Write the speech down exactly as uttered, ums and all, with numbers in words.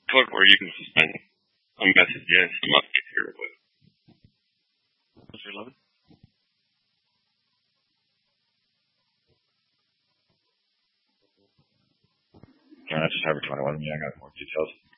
click where you can send a message in some updates here with Mister Levin. Can I just have a twenty-one? Yeah, I got more details.